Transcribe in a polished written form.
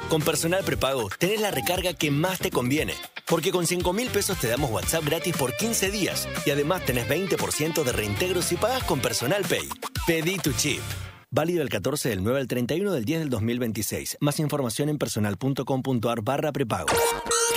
Con Personal Prepago tenés la recarga que más te conviene. Porque con 5.000 pesos te damos WhatsApp gratis por 15 días. Y además tenés 20% de reintegro si pagas con Personal Pay. Pedí tu chip. Válido del 14 del 9 al 31 del 10 del 2026. Más información en personal.com.ar/prepago.